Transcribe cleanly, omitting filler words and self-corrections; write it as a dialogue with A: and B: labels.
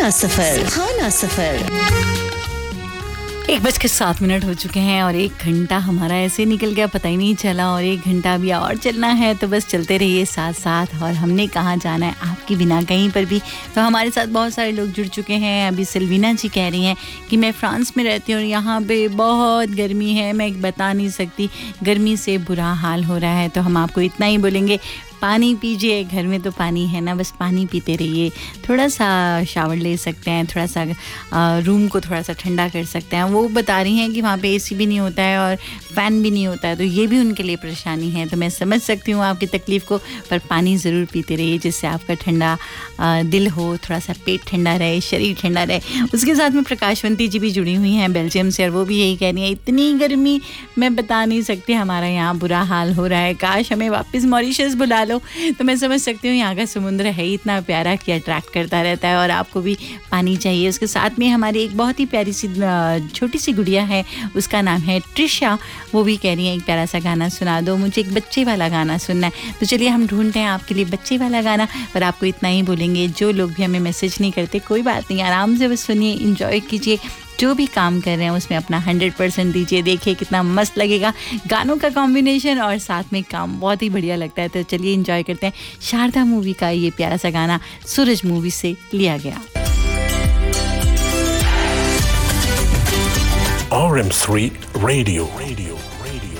A: सुहाना सफर
B: 1:07 हो चुके हैं और 1 घंटा हमारा ऐसे निकल गया, पता ही नहीं चला। और 1 घंटा भी और चलना है, तो बस चलते रहिए साथ साथ। और हमने कहाँ जाना है आपके बिना कहीं पर भी। तो हमारे साथ बहुत सारे लोग जुड़ चुके हैं। अभी सिल्वीना जी कह रही हैं कि मैं फ्रांस में रहती हूँ और यहाँ पे बहुत गर्मी है, मैं बता नहीं सकती, गर्मी से बुरा हाल हो रहा है। तो हम आपको इतना ही बोलेंगे, पानी पीजिए, घर में तो पानी है ना, बस पानी पीते रहिए। थोड़ा सा शावर ले सकते हैं, थोड़ा सा रूम को थोड़ा सा ठंडा कर सकते हैं। वो बता रही हैं कि वहाँ पे एसी भी नहीं होता है और फ़ैन भी नहीं होता है, तो ये भी उनके लिए परेशानी है। तो मैं समझ सकती हूँ आपकी तकलीफ़ को, पर पानी ज़रूर पीते रहिए जिससे आपका ठंडा दिल हो, थोड़ा सा पेट ठंडा रहे, शरीर ठंडा रहे। उसके साथ में प्रकाशवंती जी भी जुड़ी हुई हैं बेल्जियम से, और वो भी यही कह रही हैं, इतनी गर्मी मैं बता नहीं सकती, हमारा यहाँ बुरा हाल हो रहा है, काश हमें वापस मॉरिशस बुला लो। तो मैं समझ सकती हूँ, यहाँ का समुद्र है ही इतना प्यारा कि अट्रैक्ट करता रहता है और आपको भी पानी चाहिए। उसके साथ में हमारी एक बहुत ही प्यारी सी छोटी सी गुड़िया है, उसका नाम है ट्रिशा। वो भी कह रही है एक प्यारा सा गाना सुना दो, मुझे एक बच्चे वाला गाना सुनना है। तो चलिए हम ढूंढते हैं आपके लिए बच्चे वाला गाना। पर आपको इतना ही बोलेंगे, जो लोग भी हमें मैसेज नहीं करते कोई बात नहीं, आराम से बस सुनिए, इंजॉय कीजिए, जो भी काम कर रहे हैं उसमें अपना 100% दीजिए। देखिए कितना मस्त लगेगा गानों का कॉम्बिनेशन और साथ में काम, बहुत ही बढ़िया लगता है। तो चलिए एंजॉय करते हैं शारदा मूवी का ये प्यारा सा गाना, सूरज मूवी से लिया गया।
C: RM3 Radio